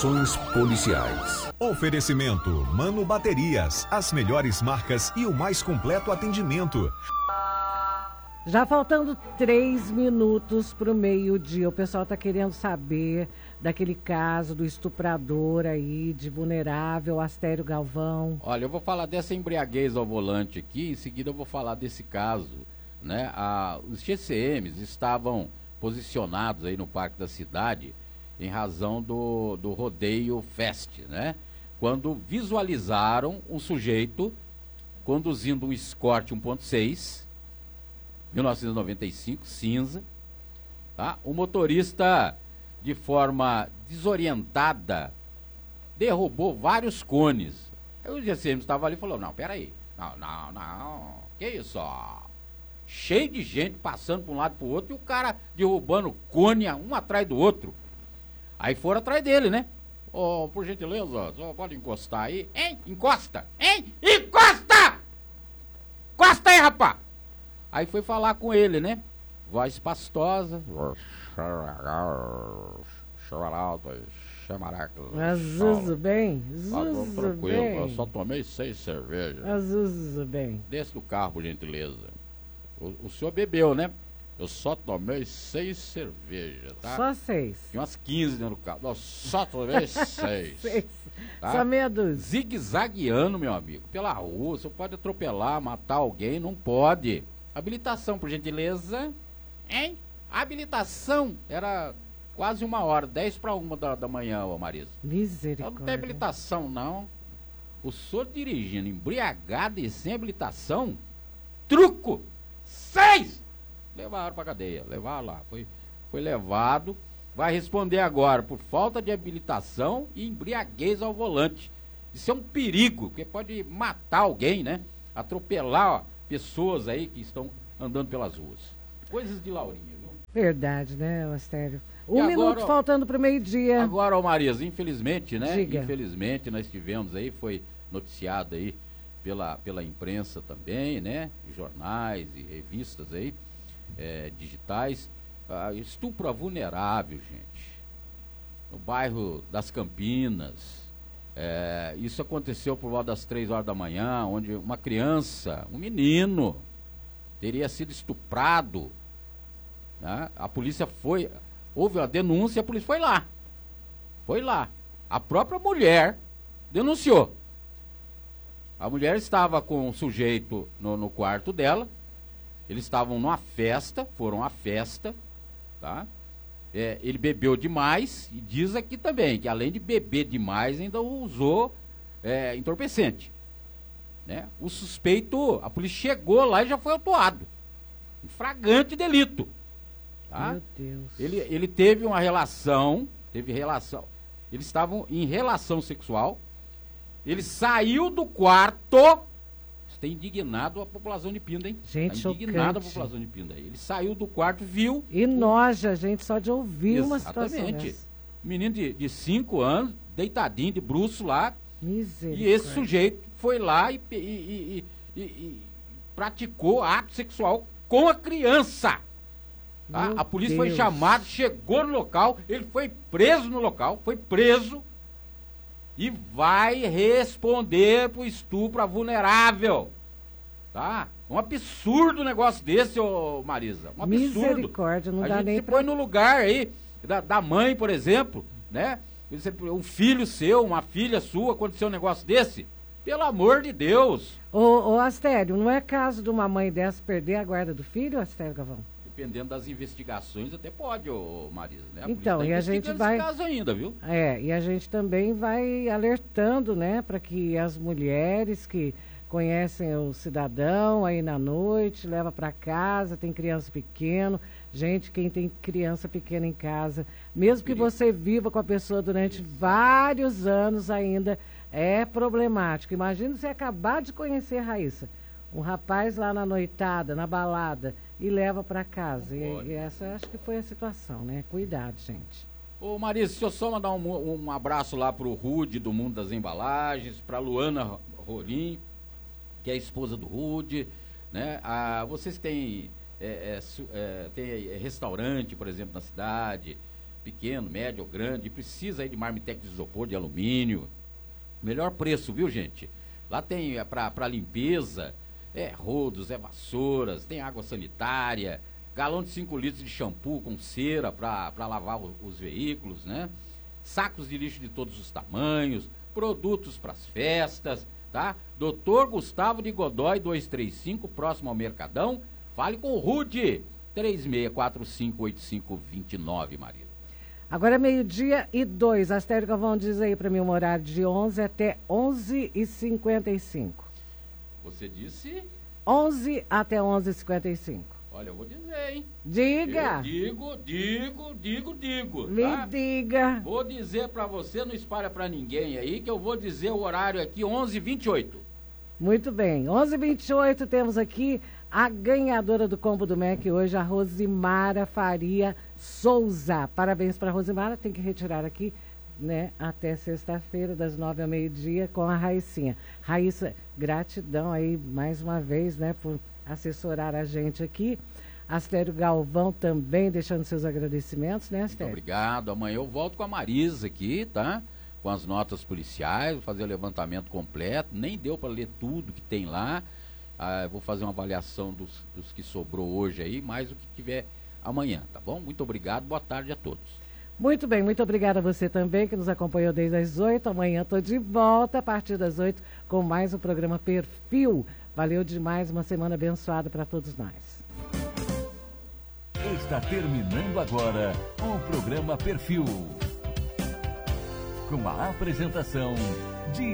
Policiais. Oferecimento Mano Baterias, as melhores marcas e o mais completo atendimento. Já faltando 3 minutos para o meio-dia, o pessoal está querendo saber daquele caso do estuprador aí, de vulnerável, Astério Galvão. Olha, eu vou falar dessa embriaguez ao volante aqui, em seguida eu vou falar desse caso, né? Os GCMs estavam posicionados aí no Parque da Cidade em razão do rodeio Fest, né? Quando visualizaram um sujeito conduzindo um Escort 1.6, 1995, cinza, tá? O motorista, de forma desorientada, derrubou vários cones. Aí o GCM estava ali e falou, não, peraí, não, que isso, ó? Cheio de gente passando para um lado para o outro e o cara derrubando cone um atrás do outro. Aí foram atrás dele, né? Ô, por gentileza, só pode encostar aí. Hein? Encosta! Hein? Encosta! Encosta aí, rapaz! Aí foi falar com ele, né? Voz pastosa. Azuzo bem, Zuzo bem. Eu só tomei 6 cervejas. Azuzo bem. Desce do carro, por gentileza. O senhor bebeu, né? Eu só tomei 6 cervejas, tá? Só 6. Tinha umas 15 dentro do carro. Não, só tomei 6. 6. Tá? Só meia dúzia. Zigue-zagueando, meu amigo. Pela rua, você pode atropelar, matar alguém, não pode. Habilitação, por gentileza. Hein? Habilitação era quase 1h, 10 para 1 da manhã, ô Marisa. Misericórdia. Não tem habilitação, não. O senhor dirigindo embriagado e sem habilitação, truco! 6! Levaram pra cadeia, levaram lá, foi levado, vai responder agora por falta de habilitação e embriaguez ao volante. Isso é um perigo, porque pode matar alguém, né? Atropelar, ó, pessoas aí que estão andando pelas ruas. Coisas de Laurinha, viu? Verdade, né, Astério? E 1 agora, minuto faltando pro meio-dia. Agora, ó, Marisa, infelizmente, né? Diga. Infelizmente, nós tivemos aí, foi noticiado aí pela imprensa também, né? Jornais e revistas aí. Digitais, estupro a vulnerável, gente, no bairro das Campinas. Isso aconteceu por volta das 3h da manhã, onde uma criança, um menino, teria sido estuprado, né? A polícia houve uma denúncia, a polícia foi lá, a própria mulher denunciou. A mulher estava com o sujeito no quarto dela. Eles estavam numa festa, foram à festa, tá? Ele bebeu demais e diz aqui também que além de beber demais ainda usou entorpecente, né? O suspeito, a polícia chegou lá e já foi autuado, em flagrante delito, tá? Meu Deus. Ele teve relação, eles estavam em relação sexual, ele saiu do quarto. Está indignado a população de Pinda, hein? Gente, está indignado a chocante. população de Pinda. Ele saiu do quarto, viu. E noja, gente, só de ouvir uma situação Exatamente. dessa. Menino de 5 anos, deitadinho, de bruço lá. Misericórdia. E esse sujeito foi lá e praticou ato sexual com a criança. Tá? Meu A polícia foi Deus. chamada, chegou no local, ele foi preso no local, e vai responder por estupro a vulnerável, tá? Um absurdo um negócio desse, ô Marisa, um absurdo. Misericórdia, não a dá gente nem se pra... põe no lugar aí da mãe, por exemplo, né? Um filho seu, uma filha sua, aconteceu um negócio desse, pelo amor de Deus. Ô, Astério, não é caso de uma mãe dessa perder a guarda do filho, Astério Galvão? Dependendo das investigações, até pode, ô Marisa, né? Então, polícia tá e a gente investigando vai... esse caso ainda, viu? E a gente também vai alertando, né, para que as mulheres que conhecem o cidadão aí na noite, leva para casa, tem criança pequena, gente, quem tem criança pequena em casa, mesmo que você viva com a pessoa durante vários anos ainda, é problemático. Imagina você acabar de conhecer a Raíssa, um rapaz lá na noitada, na balada, e leva para casa. E essa acho que foi a situação, né? Cuidado, gente. Ô Marisa, deixa eu só mandar um abraço lá pro Rude do Mundo das Embalagens, pra Luana Rolim, que é a esposa do Rude, né? Vocês têm tem restaurante, por exemplo, na cidade, pequeno, médio ou grande, precisa aí de marmitex de isopor, de alumínio. Melhor preço, viu, gente? Lá tem para limpeza, rodos, vassouras, tem água sanitária, galão de 5 litros de shampoo com cera para lavar os veículos, né? Sacos de lixo de todos os tamanhos, produtos para as festas, tá? Dr. Gustavo de Godoy 235, próximo ao Mercadão. Fale com o Rude, 36458529, Maria. Agora é 12:02. Astério Galvão diz aí para mim um horário de 11 até 11h55. Você disse? 11 até 11h55. Olha, eu vou dizer, hein? Diga. Eu digo, Me tá? diga. Vou dizer pra você, não espalha pra ninguém aí, que eu vou dizer o horário aqui, 11h28. Muito bem. 11h28 temos aqui a ganhadora do combo do MEC hoje, a Rosimara Faria Souza. Parabéns para a Rosimara, tem que retirar aqui, né, até sexta-feira, das 9 ao meio-dia, com a Raicinha. Raíssa, gratidão aí mais uma vez, né, por assessorar a gente aqui. Astério Galvão também deixando seus agradecimentos, né, Astério? Muito obrigado. Amanhã eu volto com a Marisa aqui, tá? Com as notas policiais, vou fazer o levantamento completo. Nem deu para ler tudo que tem lá. Vou fazer uma avaliação dos que sobrou hoje aí, mais o que tiver amanhã, tá bom? Muito obrigado, boa tarde a todos. Muito bem, muito obrigada a você também que nos acompanhou desde as 8. Amanhã estou de volta a partir das 8 com mais um programa Perfil. Valeu demais, uma semana abençoada para todos nós. Está terminando agora o programa Perfil. Com a apresentação de